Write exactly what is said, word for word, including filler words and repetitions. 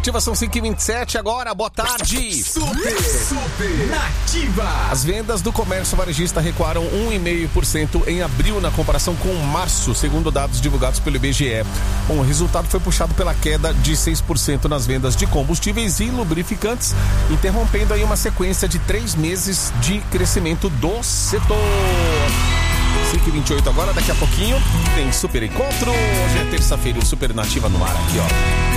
Nativa são cinco e vinte e sete agora, boa tarde. Super, super Nativa. As vendas do comércio varejista recuaram um vírgula cinco por cento em abril na comparação com março, segundo dados divulgados pelo I B G E. Bom, o resultado foi puxado pela queda de seis por cento nas vendas de combustíveis e lubrificantes, interrompendo aí uma sequência de três meses de crescimento do setor. cinco e vinte e oito agora, daqui a pouquinho tem Super Encontro. Hoje é terça-feira, o Super Nativa no ar aqui, ó.